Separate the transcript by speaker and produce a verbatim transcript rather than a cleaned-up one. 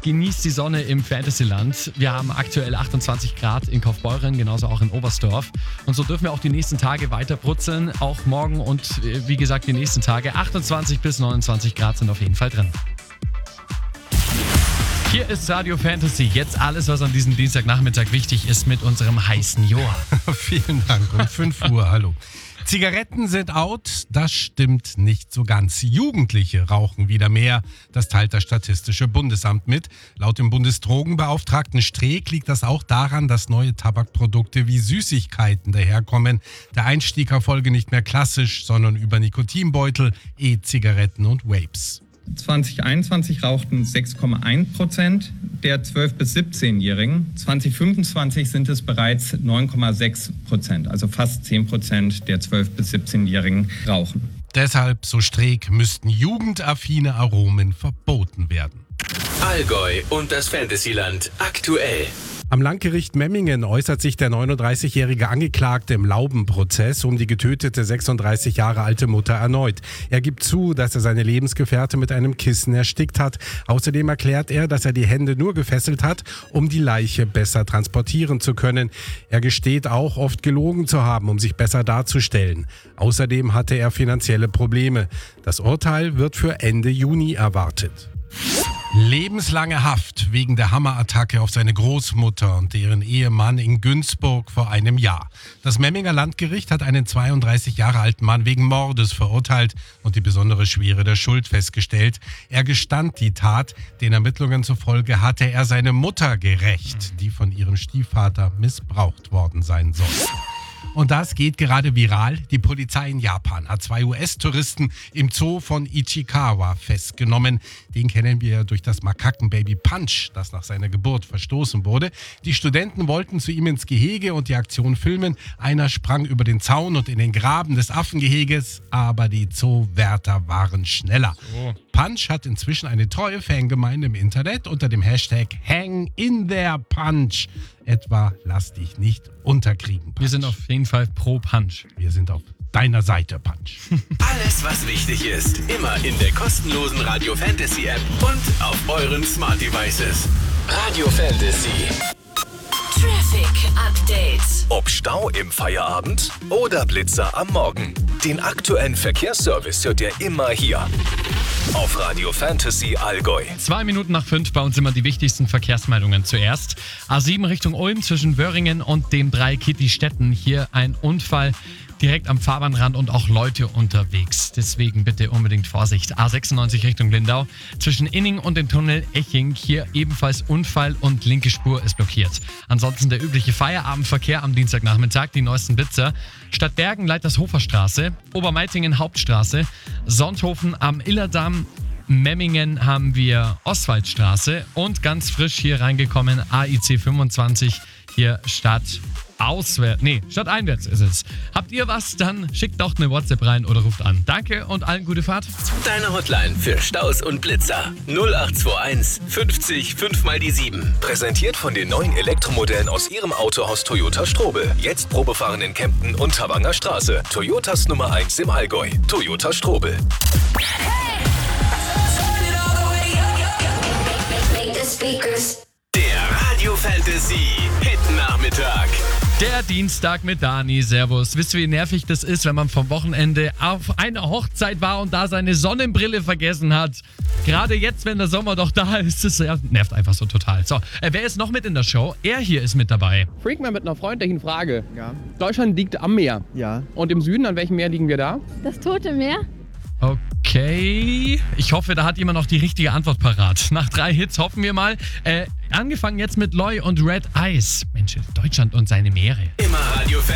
Speaker 1: genießt die Sonne im Fantasyland. Wir haben aktuell achtundzwanzig Grad in Kaufbeuren, genauso auch in Oberstdorf. Und so dürfen wir auch die nächsten Tage weiter brutzeln. Auch morgen und wie gesagt die nächsten Tage. achtundzwanzig bis neunundzwanzig Grad sind auf jeden Fall drin. Hier ist Radio Fantasy. Jetzt alles, was an diesem Dienstagnachmittag wichtig ist mit unserem heißen Joa.
Speaker 2: Vielen Dank. Um fünf Uhr, hallo. Zigaretten sind out, das stimmt nicht so ganz. Jugendliche rauchen wieder mehr, das teilt das Statistische Bundesamt mit. Laut dem Bundesdrogenbeauftragten Streeck liegt das auch daran, dass neue Tabakprodukte wie Süßigkeiten daherkommen. Der Einstieg erfolge nicht mehr klassisch, sondern über Nikotinbeutel, E-Zigaretten und Vapes.
Speaker 3: zwanzig einundzwanzig rauchten sechs Komma eins Prozent der zwölf- bis siebzehn-Jährigen. zwanzig fünfundzwanzig sind es bereits neun Komma sechs Prozent, also fast zehn Prozent der zwölf- bis siebzehn-Jährigen rauchen.
Speaker 2: Deshalb, so Streeck, müssten jugendaffine Aromen verboten werden.
Speaker 4: Allgäu und das Fantasyland aktuell.
Speaker 2: Am Landgericht Memmingen äußert sich der neununddreißigjährige Angeklagte im Laubenprozess um die getötete sechsunddreißig Jahre alte Mutter erneut. Er gibt zu, dass er seine Lebensgefährte mit einem Kissen erstickt hat. Außerdem erklärt er, dass er die Hände nur gefesselt hat, um die Leiche besser transportieren zu können. Er gesteht auch, oft gelogen zu haben, um sich besser darzustellen. Außerdem hatte er finanzielle Probleme. Das Urteil wird für Ende Juni erwartet. Lebenslange Haft wegen der Hammerattacke auf seine Großmutter und deren Ehemann in Günzburg vor einem Jahr. Das Memminger Landgericht hat einen zweiunddreißig Jahre alten Mann wegen Mordes verurteilt und die besondere Schwere der Schuld festgestellt. Er gestand die Tat. Den Ermittlungen zufolge hatte er seine Mutter gerächt, die von ihrem Stiefvater missbraucht worden sein soll. Und das geht gerade viral. Die Polizei in Japan hat zwei U S-Touristen im Zoo von Ichikawa festgenommen. Den kennen wir durch das Makakenbaby Punch, das nach seiner Geburt verstoßen wurde. Die Studenten wollten zu ihm ins Gehege und die Aktion filmen. Einer sprang über den Zaun und in den Graben des Affengeheges, aber die Zoowärter waren schneller. Oh. Punch hat inzwischen eine treue Fangemeinde im Internet unter dem Hashtag Hang in there Punch. Etwa lass dich nicht unterkriegen, Punch.
Speaker 1: Wir sind auf jeden Fall pro Punch.
Speaker 2: Wir sind auf deiner Seite, Punch.
Speaker 4: Alles, was wichtig ist, immer in der kostenlosen Radio Fantasy App und auf euren Smart Devices. Radio Fantasy.
Speaker 5: Traffic Update.
Speaker 4: Ob Stau im Feierabend oder Blitzer am Morgen. Den aktuellen Verkehrsservice hört ihr immer hier. Auf Radio Fantasy Allgäu.
Speaker 1: Zwei Minuten nach fünf bei uns immer die wichtigsten Verkehrsmeldungen zuerst. A sieben Richtung Ulm zwischen Wöhringen und dem Drei-Kitty-Städten. Hier ein Unfall direkt am Fahrbahnrand und auch Leute unterwegs. Deswegen bitte unbedingt Vorsicht. A sechsundneunzig Richtung Lindau zwischen Inning und dem Tunnel Eching. Hier ebenfalls Unfall und linke Spur ist blockiert. Ansonsten der übliche Feierabendverkehr am Dienstagnachmittag. Die neuesten Blitzer. Stadt Bergen Leitershofer Straße, Obermeitingen Hauptstraße, Sonthofen am Illerdamm, Memmingen haben wir Oswaldstraße und ganz frisch hier reingekommen A I C fünfundzwanzig hier Stadt auswärts, nee, Stadt einwärts ist es. Habt ihr was, dann schickt doch eine WhatsApp rein oder ruft an. Danke und allen gute Fahrt.
Speaker 4: Deine Hotline für Staus und Blitzer null acht zwei eins fünfzig fünf mal die sieben. Präsentiert von den neuen Elektromodellen aus ihrem Autohaus Toyota Strobel. Jetzt Probefahren in Kempten und Tawanger Straße. Toyotas Nummer eins im Allgäu. Toyota Strobel. Der Radio Fantasy Hit Nachmittag.
Speaker 1: Der Dienstag mit Dani, servus. Wisst ihr, wie nervig das ist, wenn man vom Wochenende auf einer Hochzeit war und da seine Sonnenbrille vergessen hat? Gerade jetzt, wenn der Sommer doch da ist, das nervt einfach so total. So, äh, wer ist noch mit in der Show? Er hier ist mit dabei.
Speaker 6: Freak mal mit einer freundlichen Frage.
Speaker 7: Ja.
Speaker 6: Deutschland liegt am Meer.
Speaker 7: Ja.
Speaker 6: Und im Süden, an welchem Meer liegen wir da?
Speaker 8: Das Tote Meer.
Speaker 1: Okay, ich hoffe, da hat jemand noch die richtige Antwort parat. Nach drei Hits hoffen wir mal. Äh, angefangen jetzt mit Loy und Red Eyes. Mensch, Deutschland und seine Meere.
Speaker 4: Immer Radio Fantasy.